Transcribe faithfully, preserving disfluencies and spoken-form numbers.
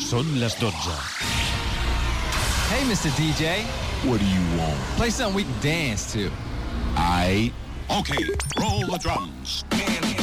Són les dotze. Hey, mister D J. What do you want? Play something we can dance to. I. Okay, roll the drums. Man